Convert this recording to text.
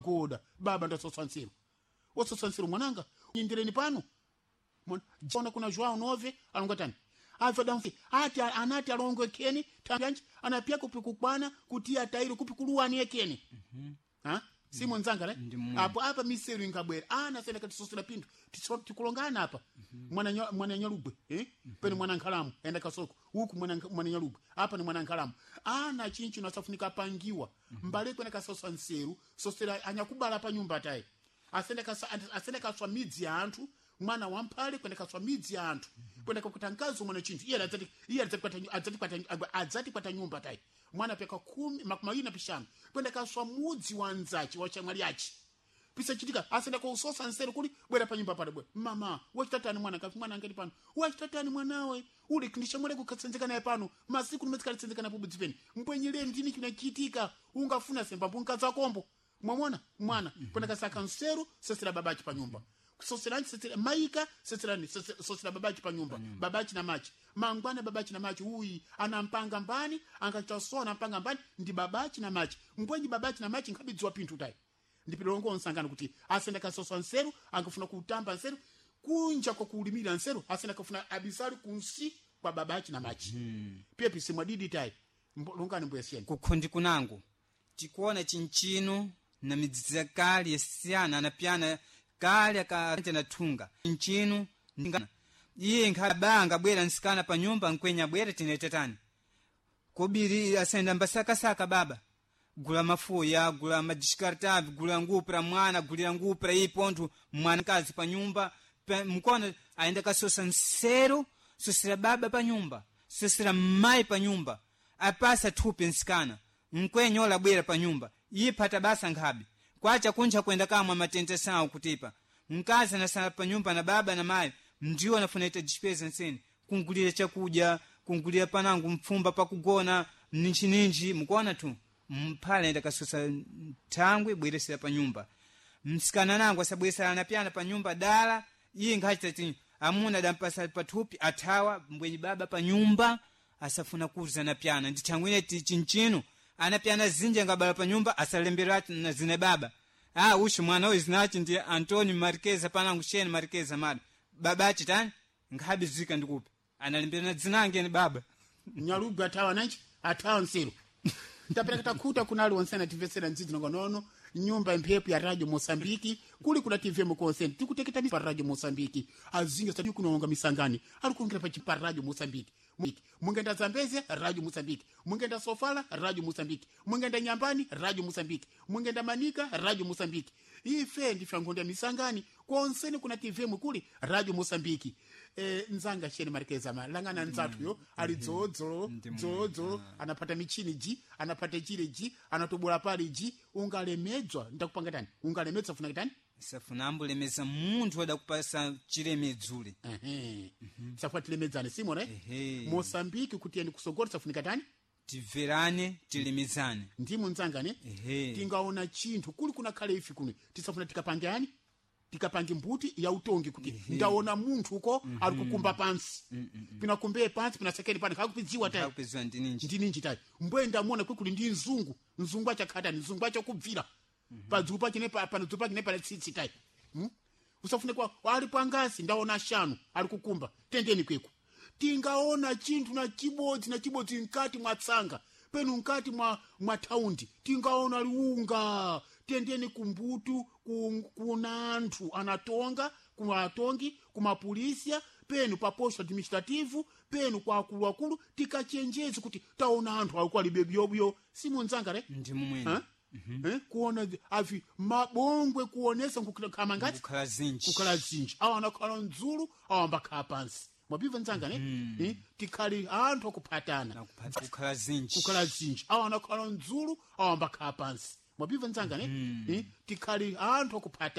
goda baba ndasosa nsiru wososa nsiru mwananga indireni pano jona kuna João 9 alongatani afadamfi ati anati alongwe keni tanganji anapia kupikukwana kutia tairi kupikuluwani yekeni Simon Nzanga hapa miseru ingabwera anasenda katisosera pintu tikulongana hapa mwana nyalugwe pene mwana nkalamu enda kasoko huku mwana nyalugwe hapa ni mwana nkalamu ana chinchi nasafunika pangiwa mbale kwene kasosa nseru sosera anyakubala pa nyumba tayi asenda kaswa midzi ya anthu mwana wampale kwene kaswa midzi ya anthu kwene kakutangazo mwana chinchi adzati kwata nyumba tayi mwana peka 10 kwenda kaswa mudzi wanzachi wa chamwali yachi pisa chitika asenda kwa usosa nseru kuli bwera pa nyumba pale bwe mama wachitatani mwana ngati pano wachitatani mwanawe uli kundisha mwale kukatsenzeka naye pano masiku nimezika tsenzeka na public pen mpwenyele ndini kinachitika ungafuna semba mbunkaza kombo mwamona mwana kwenda kasaka nseru sesera babachi pa nyumba soserani sesera maika seserani sosera babachi pa nyumba babachi na machi mangwana babachi na machi uyi anampanga mbani angachasona anampanga mbani ndi babachi na machi mbwenyi babachi na machi nkabidzwa pintu tai ndipilongo nsangano kuti asenda kasosa nseru angafuna kutamba nseru kunja kwa kuulimira nseru asenda kafuna abisari kunsi kwa babachi na machi pia pisimwa didi tai longani mbwesieni kukhundi kunangu tikuona chinchino na midziza kali yasiyana anapiana kali akanje nathunga chinchino ndingana iye nkabanga bwera nsikana pa nyumba nkwenya bwera tinetetani kobiri asenda mbasaka baba gula mafuya gula madishkartavi gula ngupra mwana gulira ngupra ipontu mwana kazi pa nyumba mkono aenda kasosa nseru sosera baba pa nyumba sosera mai pa nyumba apasa thupi nsikana nkwenyola bwera pa nyumba yipata basa nkhabi kwacha kunja kwenda kama matente sawo kutipa mkazi anasala pa nyumba na baba na mai ndiwo anafunaita dishpeza nseni kungulira chakudya kungulira panangu mfumba pakugona ninji mkuona tu mphala enda kasosa thangwe bweresera pa nyumba msikana nangu asabwesala anapiana pa nyumba dala iye ngachita tini amuna dampasa pathupi athawa mbwenyi baba pa nyumba asafuna kuza napiana ndithangwine chinchino anapiana zinja ngabala pa nyumba asalemberati na zine baba ushi mwana oyi zinachi ndi Antônio Marqueza panangu sheni Marqueza mada babachi tani ngahabi zika ndikupe analembera zinange ni baba nyalugwe atawa nanchi atawa nsiru ntapeleka takuta kunali wonsana tivesera nzizi nono nyumba mphepo ya Radio Mosambiki kuli kuna TV mukonsent tikuteketa pa Radio Mosambiki azinga sadi kunonga misangani alikuongera pa chipa Radio Mosambiki mungenda Zambeze Radio Mosambiki mungenda Sofala Radio Mosambiki mungenda Nyambani Radio Mosambiki mungenda Manika Radio Mosambiki ife ndifyangonda misangani konseni kuna TV mukuli Radio Mosambiki nzanga sheni Marqueza malangana nzatu yo ali zozo anapata michini ji anapata jile ji anatobola pale ji ungalemedzwa ndakupanga tani ungalemedzwa funa kitani safunambo lemeza muntu wada kupasa chiremedzule safuatilemedzane simona Mosambiki kutieni kusogora safunika tani tiverane tilemezane ndimu nzangane tingaona chinthu kuli kuna kale ifi kuno tisafuna tikapangani tikapange mbuti ya utongi kuti ndaona muntu uko alikukumba pansi pina kumbe pansi pina sekeni pani kakupidziwa tayi kakupizwa ndininji tayi mbwenda muone kwekuli ndi nzungu achakata nzungu achakubvira padzupa chine panodzupa chine pala tsitsi tayi usafune kwa ali pangasi ndaona shanu alikukumba tendeni kweku tingaona chinthu na chibodzi nkati mwatsanga penu nkati mwa taundi tingaona liunga tendeni kumbutu kuna anthu anatonga kumatongi kumapolisia penu pa posto administrative penu kwa akulu tikachenjezi kuti taona anthu alikuwa libebyobuyo simunzanga re ndi mumwene kuona avi mabongwe kuonesa kukama ngati kukala zinji awa anakhala nzulu awa mbakhala pansi mwabiva nzanga tikali anthu akuphatana kukhala zinji awa anakhala nzulu awa mbakhala pansi mwabiva nzanga tikali anthu akuphatana